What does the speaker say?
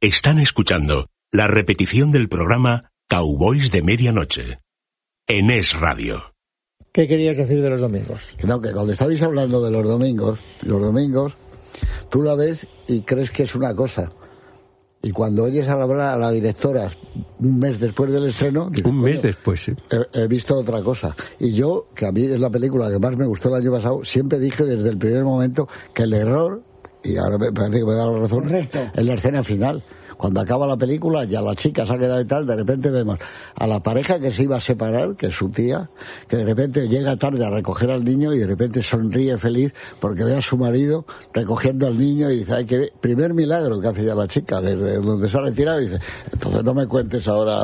Están escuchando la repetición del programa Cowboys de Medianoche en Es Radio. ¿Qué querías decir de los domingos? No, que cuando estabais hablando de los domingos, tú la ves y crees que es una cosa. Y cuando oyes hablar a la directora un mes después del estreno... Dices, un mes después, sí. He visto otra cosa. Y yo, que a mí es la película que más me gustó el año pasado, siempre dije desde el primer momento que el error, y ahora me parece que me da la razón, es la escena final. Cuando acaba la película, ya la chica se ha quedado y tal, de repente vemos a la pareja que se iba a separar, que es su tía, que de repente llega tarde a recoger al niño y de repente sonríe feliz porque ve a su marido recogiendo al niño y dice, ay, que primer milagro que hace ya la chica, desde donde se ha retirado, y dice, entonces no me cuentes ahora